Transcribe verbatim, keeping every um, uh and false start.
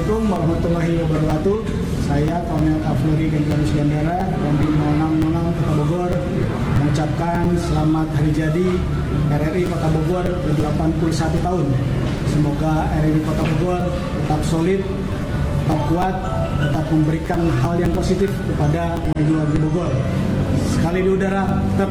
Assalamualaikum warahmatullahi wabarakatuh. Saya Kolonel Kavaleri Gencarus Gandara dan di nol enam nol enam Kota Bogor mengucapkan selamat hari jadi R R I Kota Bogor ke delapan puluh satu tahun. Semoga R R I Kota Bogor tetap solid, tetap kuat, tetap memberikan hal yang positif kepada warga Bogor. Sekali di udara, tetap